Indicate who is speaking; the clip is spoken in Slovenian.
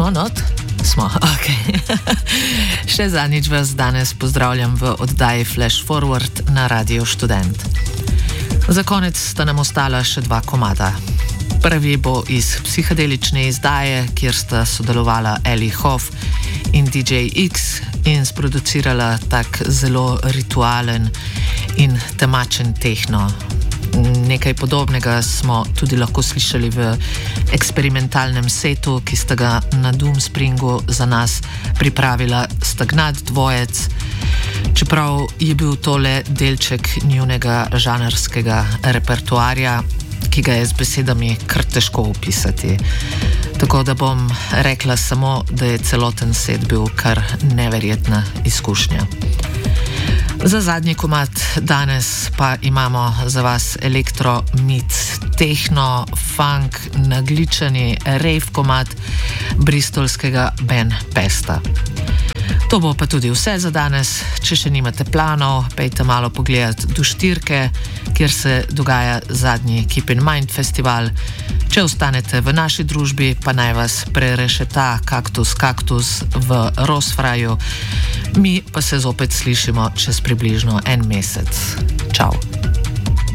Speaker 1: Smo not? Smo, ok. Še zadnjič vas danes pozdravljam v oddaji Flash Forward na Radio Študent. Za konec sta nam ostala še dva komada. Prvi bo iz psihedelične izdaje, kjer sta sodelovala Ellie Hoff in DJ X in sproducirala tak zelo ritualen in temačen tehno. Nekaj podobnega smo tudi lahko slišali v eksperimentalnem setu, ki sta ga na Doom Springu za nas pripravila Stagnat dvojec, čeprav je bil tole delček njunega žanrskega repertoarja, ki ga je z besedami kar težko opisati. Tako da bom rekla samo, da je celoten set bil kar neverjetna izkušnja. Za zadnji komad danes pa imamo za vas elektro, mix, techno, funk, nagličani rave komad bristolskega Ben Pesta. To bo pa tudi vse za danes. Če še nimate planov, pejte malo pogledati do Štirke, kjer se dogaja zadnji Keep in Mind festival. Če ostanete v naši družbi, pa naj vas prerešeta kaktus v Rosfraju. Mi pa se zopet slišimo čez približno en mesec. Čau.